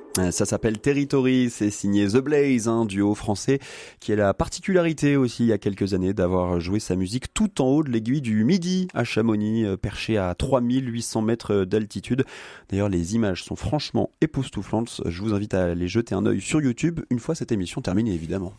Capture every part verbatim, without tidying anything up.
Ça s'appelle Territory, c'est signé The Blaze, un duo français qui a la particularité aussi il y a quelques années d'avoir joué sa musique tout en haut de l'aiguille du Midi à Chamonix, perché à trois mille huit cents mètres d'altitude. D'ailleurs, les images sont franchement époustouflantes. Je vous invite à les jeter un œil sur YouTube une fois cette émission terminée, évidemment.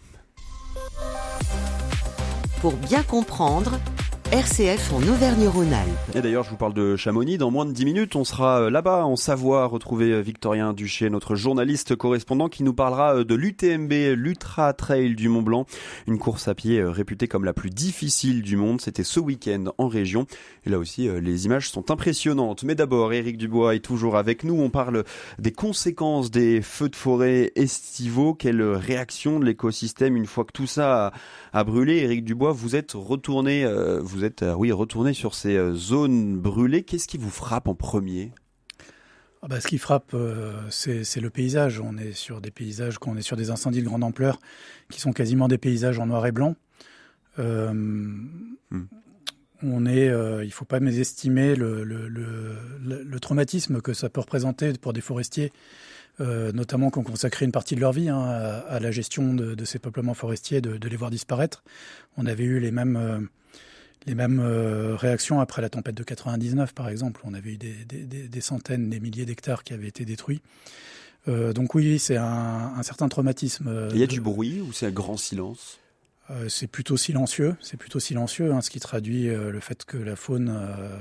Pour bien comprendre, R C F en Auvergne-Rhône-Alpes. Et d'ailleurs, je vous parle de Chamonix. Dans moins de dix minutes, on sera là-bas, en Savoie, retrouver Victorien Duché, notre journaliste correspondant, qui nous parlera de l'U T M B, l'Ultra Trail du Mont Blanc, une course à pied réputée comme la plus difficile du monde. C'était ce week-end en région. Et là aussi, les images sont impressionnantes. Mais d'abord, Éric Dubois est toujours avec nous. On parle des conséquences des feux de forêt estivaux. Quelle réaction de l'écosystème une fois que tout ça a, a brûlé. Éric Dubois, vous êtes retourné, euh, vous êtes euh, oui retourné sur ces euh, zones brûlées. Qu'est-ce qui vous frappe en premier ? Ah bah, ce qui frappe, euh, c'est, c'est le paysage. On est sur des paysages, on est sur des incendies de grande ampleur qui sont quasiment des paysages en noir et blanc. Euh, hmm. On est, euh, il ne faut pas mésestimer le, le, le, le, le traumatisme que ça peut représenter pour des forestiers, euh, notamment qui ont consacré une partie de leur vie hein, à, à la gestion de, de ces peuplements forestiers, de, de les voir disparaître. On avait eu les mêmes, euh, les mêmes euh, réactions après la tempête de quatre-vingt-dix-neuf, par exemple. On avait eu des, des, des, des centaines, des milliers d'hectares qui avaient été détruits. Euh, donc oui, c'est un, un certain traumatisme. Il y a de... du bruit ou c'est un grand silence ? Euh, c'est plutôt silencieux, c'est plutôt silencieux, hein, ce qui traduit euh, le fait que la faune euh,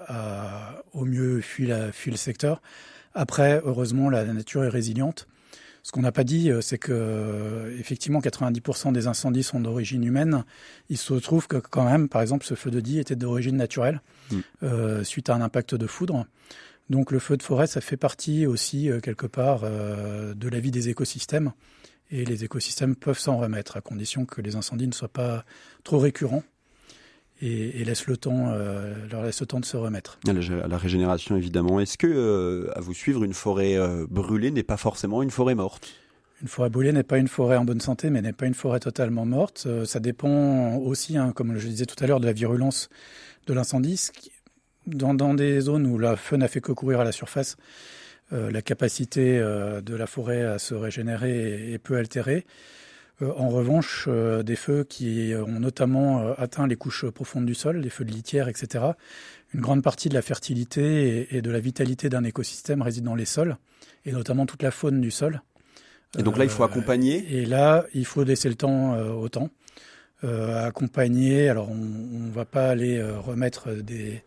a au mieux fui, la, fui le secteur. Après, heureusement, la nature est résiliente. Ce qu'on n'a pas dit, euh, c'est que euh, effectivement, quatre-vingt-dix pour cent des incendies sont d'origine humaine. Il se trouve que quand même, par exemple, ce feu de Die était d'origine naturelle, mmh. euh, suite à un impact de foudre. Donc le feu de forêt, ça fait partie aussi, euh, quelque part, euh, de la vie des écosystèmes. Et les écosystèmes peuvent s'en remettre, à condition que les incendies ne soient pas trop récurrents et, et laissent le temps, euh, leur laissent le temps de se remettre. À la, à la régénération, évidemment. Est-ce que, euh, à vous suivre, une forêt euh, brûlée n'est pas forcément une forêt morte ? Une forêt brûlée n'est pas une forêt en bonne santé, mais n'est pas une forêt totalement morte. Euh, ça dépend aussi, hein, comme je disais tout à l'heure, de la virulence de l'incendie. Dans, dans des zones où le feu n'a fait que courir à la surface, Euh, la capacité euh, de la forêt à se régénérer est, est peu altérée. Euh, en revanche, euh, des feux qui ont notamment euh, atteint les couches profondes du sol, les feux de litière, et cetera, une grande partie de la fertilité et, et de la vitalité d'un écosystème réside dans les sols, et notamment toute la faune du sol. Et donc là, il faut accompagner ? euh, Et là, il faut laisser le temps euh, au temps. Euh, accompagner, alors on ne va pas aller euh, remettre des...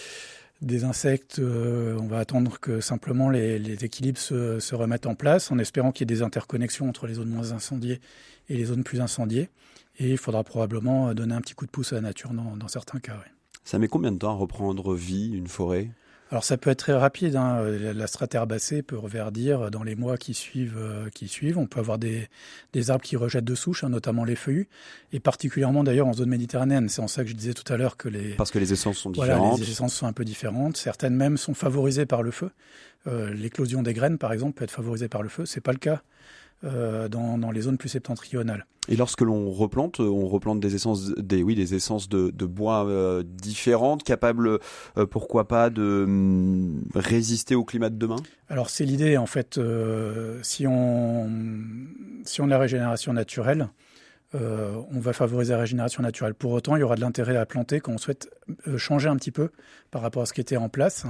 des insectes, euh, on va attendre que simplement les, les équilibres se, se remettent en place, en espérant qu'il y ait des interconnexions entre les zones moins incendiées et les zones plus incendiées. Et il faudra probablement donner un petit coup de pouce à la nature dans, dans certains cas. Oui. Ça met combien de temps à reprendre vie, une forêt ? Alors ça peut être très rapide, hein. La strate herbacée peut reverdir dans les mois qui suivent. Euh, qui suivent. On peut avoir des, des arbres qui rejettent de souche, hein, notamment les feuillus, et particulièrement d'ailleurs en zone méditerranéenne. C'est en ça que je disais tout à l'heure que les... Parce que les essences sont voilà, différentes. les essences sont un peu différentes. Certaines même sont favorisées par le feu. Euh, l'éclosion des graines, par exemple, peut être favorisée par le feu. C'est pas le cas euh, dans, dans les zones plus septentrionales. Et lorsque l'on replante, on replante des essences, des, oui, des essences de, de bois euh, différentes, capables, euh, pourquoi pas, de euh, résister au climat de demain ? Alors c'est l'idée, en fait. Euh, si on si on a la régénération naturelle, euh, on va favoriser la régénération naturelle. Pour autant, il y aura de l'intérêt à planter quand on souhaite changer un petit peu par rapport à ce qui était en place.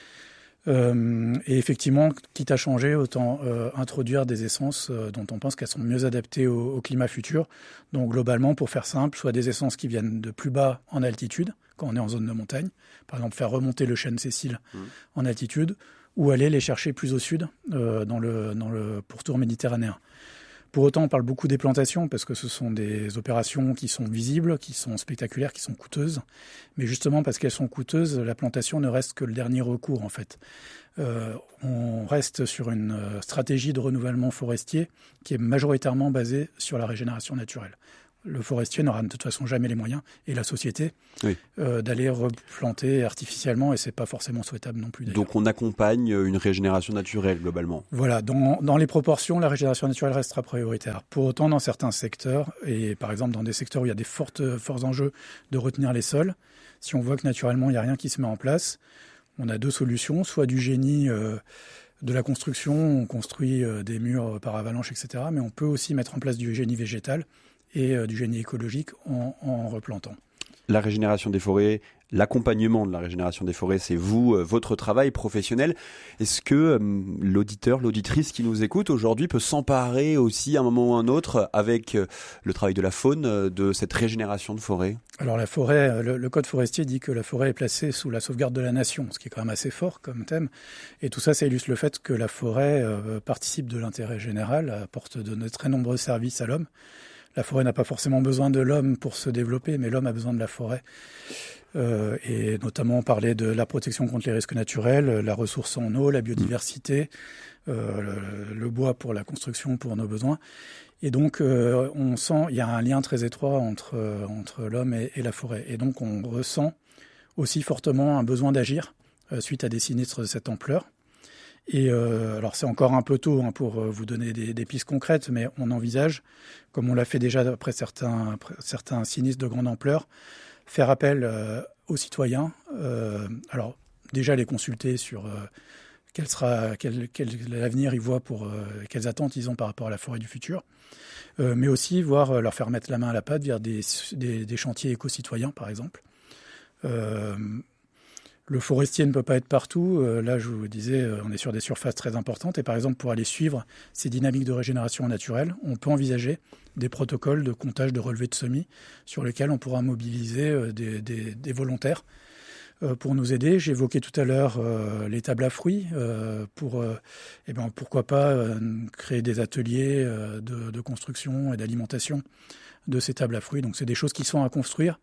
Euh, et effectivement, quitte à changer, autant euh, introduire des essences euh, dont on pense qu'elles sont mieux adaptées au, au climat futur. Donc globalement, pour faire simple, soit des essences qui viennent de plus bas en altitude, quand on est en zone de montagne, par exemple faire remonter le chêne Cécile mmh. en altitude, ou aller les chercher plus au sud, euh, dans le, dans le pourtour méditerranéen. Pour autant, on parle beaucoup des plantations parce que ce sont des opérations qui sont visibles, qui sont spectaculaires, qui sont coûteuses. Mais justement, parce qu'elles sont coûteuses, la plantation ne reste que le dernier recours, en fait. Euh, on reste sur une stratégie de renouvellement forestier qui est majoritairement basée sur la régénération naturelle. Le forestier n'aura de toute façon jamais les moyens, et la société, oui. euh, d'aller replanter artificiellement, et c'est pas forcément souhaitable non plus. D'ailleurs. Donc on accompagne une régénération naturelle globalement. Voilà, dans, dans les proportions, la régénération naturelle restera prioritaire. Pour autant, dans certains secteurs, et par exemple dans des secteurs où il y a des fortes, forts enjeux de retenir les sols, si on voit que naturellement il n'y a rien qui se met en place, on a deux solutions, soit du génie euh, de la construction, on construit euh, des murs par avalanche, et cetera. Mais on peut aussi mettre en place du génie végétal et euh, du génie écologique en, en replantant. La régénération des forêts, l'accompagnement de la régénération des forêts, c'est vous, euh, votre travail professionnel. Est-ce que euh, l'auditeur, l'auditrice qui nous écoute aujourd'hui peut s'emparer aussi à un moment ou à un autre avec euh, le travail de la faune, euh, de cette régénération de forêt ? Alors la forêt, le, le code forestier dit que la forêt est placée sous la sauvegarde de la nation, ce qui est quand même assez fort comme thème. Et tout ça, ça illustre le fait que la forêt euh, participe de l'intérêt général, apporte de, de très nombreux services à l'homme. La forêt n'a pas forcément besoin de l'homme pour se développer, mais l'homme a besoin de la forêt. Euh, et notamment parler de la protection contre les risques naturels, la ressource en eau, la biodiversité, euh, le, le bois pour la construction, pour nos besoins. Et donc, euh, on sent il y a un lien très étroit entre, euh, entre l'homme et, et la forêt. Et donc, on ressent aussi fortement un besoin d'agir euh, suite à des sinistres de cette ampleur. Et euh, alors c'est encore un peu tôt hein, pour euh, vous donner des, des pistes concrètes, mais on envisage, comme on l'a fait déjà après certains, après certains sinistres de grande ampleur, faire appel euh, aux citoyens. Euh, alors déjà les consulter sur euh, quel sera, quel, quel l'avenir ils voient pour euh, quelles attentes ils ont par rapport à la forêt du futur, euh, mais aussi voir euh, leur faire mettre la main à la pâte vers des, des, des chantiers éco-citoyens par exemple. Euh, Le forestier ne peut pas être partout. Euh, là, je vous disais, euh, on est sur des surfaces très importantes. Et par exemple, pour aller suivre ces dynamiques de régénération naturelle, on peut envisager des protocoles de comptage de relevés de semis sur lesquels on pourra mobiliser euh, des, des, des volontaires euh, pour nous aider. J'évoquais tout à l'heure euh, les tables à fruits. Euh, pour, euh, eh ben, pourquoi pas euh, créer des ateliers euh, de, de construction et d'alimentation de ces tables à fruits. Donc, c'est des choses qui sont à construire.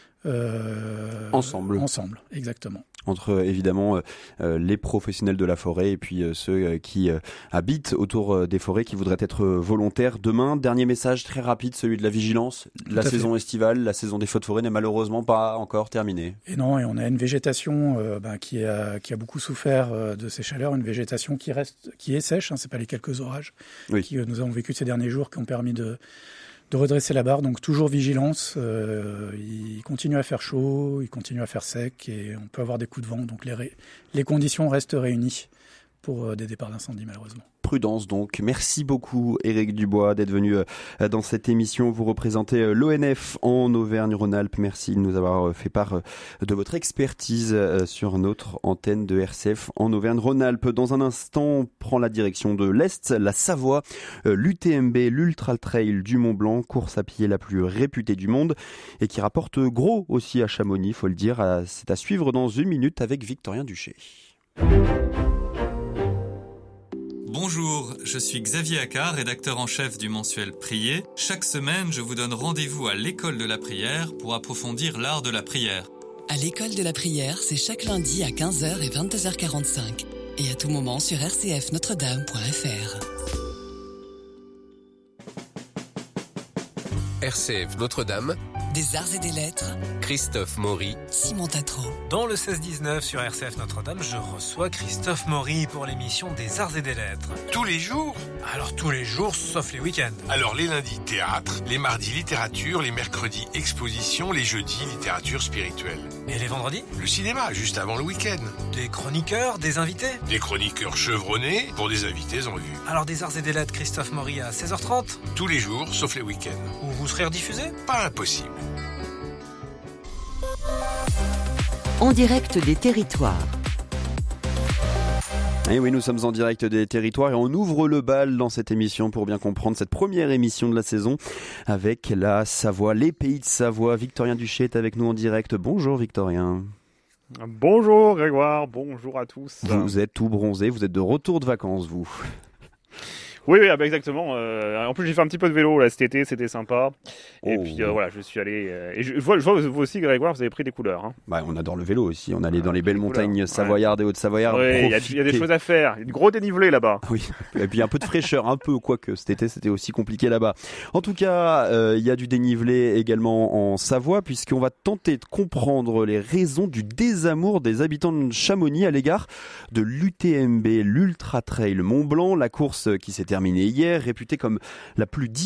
Euh, ensemble. Ensemble, exactement. Entre évidemment euh, les professionnels de la forêt et puis euh, ceux euh, qui euh, habitent autour euh, des forêts, qui voudraient être euh, volontaires. Demain, dernier message très rapide, celui de la vigilance. Tout la saison fait. estivale, la saison des feux de forêt n'est malheureusement pas encore terminée. Et non, et on a une végétation euh, ben, qui, a, qui a beaucoup souffert euh, de ces chaleurs, une végétation qui reste, qui est sèche. Hein, c'est pas les quelques orages oui. qui euh, nous avons vécu ces derniers jours qui ont permis de de redresser la barre, donc toujours vigilance. Euh, il continue à faire chaud, il continue à faire sec et on peut avoir des coups de vent. Donc les, ré... les conditions restent réunies pour euh, des départs d'incendie malheureusement. Prudence donc. Merci beaucoup Éric Dubois d'être venu euh, dans cette émission. Vous représentez euh, l'O N F en Auvergne-Rhône-Alpes. Merci de nous avoir euh, fait part euh, de votre expertise euh, sur notre antenne de R C F en Auvergne-Rhône-Alpes. Dans un instant, on prend la direction de l'Est, la Savoie, euh, l'U T M B, l'Ultra Trail du Mont-Blanc, course à pied la plus réputée du monde et qui rapporte gros aussi à Chamonix, faut le dire. À, c'est à suivre dans une minute avec Victorien Duché. Bonjour, je suis Xavier Accard, rédacteur en chef du mensuel Prier. Chaque semaine, je vous donne rendez-vous à l'école de la prière pour approfondir l'art de la prière. À l'école de la prière, c'est chaque lundi à quinze heures et vingt-deux heures quarante-cinq. Et à tout moment sur r c f notre dame point f r. R C F Notre-Dame, des arts et des lettres, Christophe Maury, Simon Tatro. Dans le seize dix-neuf sur R C F Notre-Dame, je reçois Christophe Maury pour l'émission des arts et des lettres. Tous les jours ? Alors tous les jours, sauf les week-ends. Alors les lundis, théâtre, les mardis, littérature, les mercredis, exposition, les jeudis, littérature spirituelle. Et les vendredis ? Le cinéma, juste avant le week-end. Des chroniqueurs, des invités ? Des chroniqueurs chevronnés pour des invités en vue. Alors des arts et des lettres, Christophe Maury à seize heures trente ? Tous les jours, sauf les week-ends. Où vous serez rediffusé ? Pas impossible. En direct des territoires. Et oui, nous sommes en direct des territoires et on ouvre le bal dans cette émission pour bien comprendre cette première émission de la saison avec la Savoie, les pays de Savoie. Victorien Duché est avec nous en direct. Bonjour Victorien. Bonjour Grégoire, bonjour à tous. Vous êtes tout bronzé, vous êtes de retour de vacances vous. Oui, oui, ah bah exactement. Euh, en plus, j'ai fait un petit peu de vélo là cet été, c'était sympa. Et oh. puis euh, voilà, je suis allé. Euh, et je, je, vois, je vois vous aussi, Grégoire, vous avez pris des couleurs. Hein. Bah, on adore le vélo aussi. On allait dans les belles montagnes savoyardes ouais. et hautes-savoyardes. Oui, il y, y a des choses à faire. Il y a du gros dénivelé là-bas. Oui. Et puis un peu de fraîcheur, un peu, quoique cet été c'était aussi compliqué là-bas. En tout cas, euh, il y a du dénivelé également en Savoie, puisqu'on va tenter de comprendre les raisons du désamour des habitants de Chamonix à l'égard de l'U T M B, l'Ultra Trail Mont-Blanc, la course qui s'est terminée hier, réputée comme la plus difficile